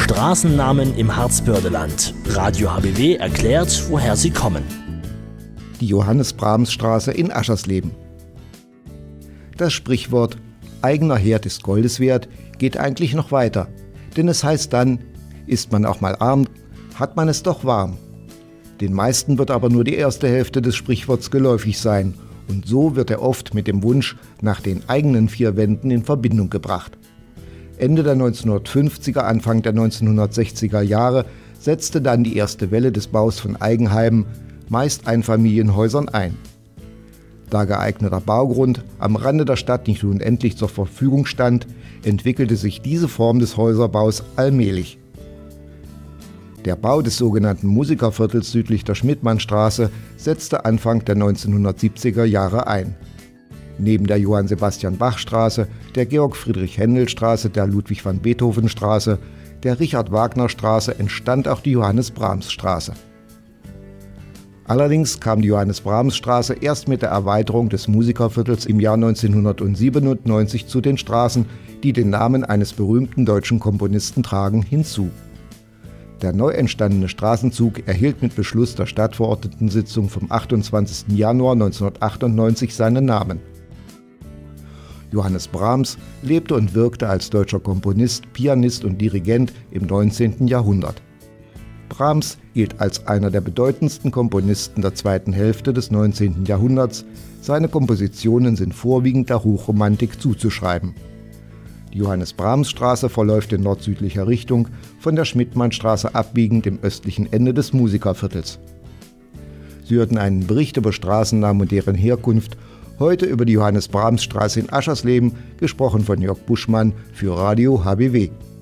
Straßennamen im Harzbördeland. Radio HBW erklärt, woher sie kommen. Die Johannes-Brahms-Straße in Aschersleben. Das Sprichwort „Eigener Herd ist Goldes wert" geht eigentlich noch weiter. Denn es heißt dann, ist man auch mal arm, hat man es doch warm. Den meisten wird aber nur die erste Hälfte des Sprichworts geläufig sein. Und so wird er oft mit dem Wunsch nach den eigenen vier Wänden in Verbindung gebracht. Ende der 1950er, Anfang der 1960er Jahre setzte dann die erste Welle des Baus von Eigenheimen, meist Einfamilienhäusern, ein. Da geeigneter Baugrund am Rande der Stadt nicht unendlich zur Verfügung stand, entwickelte sich diese Form des Häuserbaus allmählich. Der Bau des sogenannten Musikerviertels südlich der Schmidtmannstraße setzte Anfang der 1970er Jahre ein. Neben der Johann-Sebastian-Bach-Straße, der Georg-Friedrich-Händel-Straße, der Ludwig-van-Beethoven-Straße, der Richard-Wagner-Straße entstand auch die Johannes-Brahms-Straße. Allerdings kam die Johannes-Brahms-Straße erst mit der Erweiterung des Musikerviertels im Jahr 1997 zu den Straßen, die den Namen eines berühmten deutschen Komponisten tragen, hinzu. Der neu entstandene Straßenzug erhielt mit Beschluss der Stadtverordnetensitzung vom 28. Januar 1998 seinen Namen. Johannes Brahms lebte und wirkte als deutscher Komponist, Pianist und Dirigent im 19. Jahrhundert. Brahms gilt als einer der bedeutendsten Komponisten der zweiten Hälfte des 19. Jahrhunderts. Seine Kompositionen sind vorwiegend der Hochromantik zuzuschreiben. Die Johannes-Brahms-Straße verläuft in nord-südlicher Richtung, von der Schmidtmannstraße abbiegend im östlichen Ende des Musikerviertels. Sie hörten einen Bericht über Straßennamen und deren Herkunft, heute über die Johannes-Brahms-Straße in Aschersleben, gesprochen von Jörg Buschmann für Radio HBW.